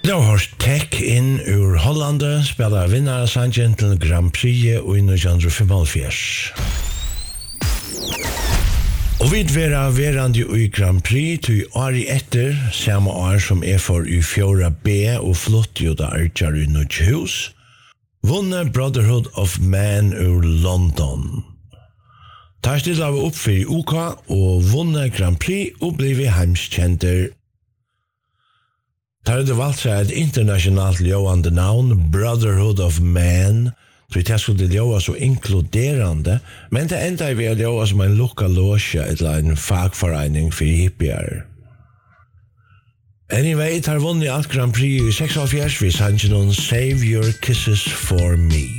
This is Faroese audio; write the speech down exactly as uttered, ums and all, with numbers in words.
Det har hørt Tech inn ur Hollande, spiller vinnare sangen til Grand Prix i nitton femoghalvfjerds. Og vi vera verande i Grand Prix til året etter, samme år som er for i fjorda B og flott jo da Archer i Nordhus, vunne Brotherhood of Man ur London. Tar stilla vi opp for i U K og vunne Grand Prix og blivit heimskjenter. Tar det valgt seg et internasjonalt ljøvande navn, Brotherhood of Man, så det skulle ljøva så inkluderande, men det enda vi å ljøva som en lukka låsja eller en fagforening for hippier. Anyway, tar vunnet alt Grand Prix i seksoghalvfjerds, vi sannsyn Save Your Kisses For Me.